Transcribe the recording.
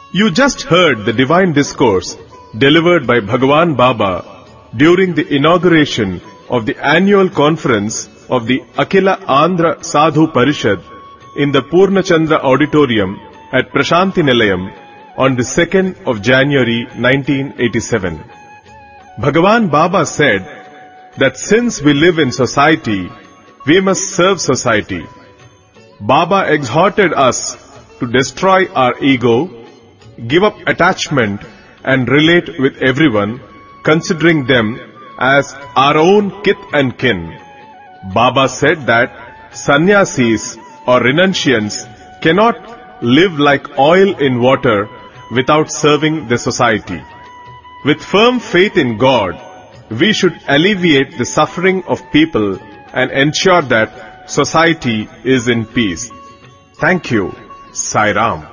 You just heard the divine discourse delivered by Bhagwan Baba during the inauguration of the annual conference of the Akhila Andhra Sadhu Parishad in the Purnachandra Auditorium at Prashanti Nilayam on the 2nd of January 1987. Bhagwan Baba said that since we live in society, we must serve society. Baba exhorted us to destroy our ego, give up attachment and relate with everyone, considering them as our own kith and kin. Baba said that sannyasis or renunciants cannot live like oil in water without serving the society. With firm faith in God, we should alleviate the suffering of people and ensure that society is in peace. Thank you. Sai Ram.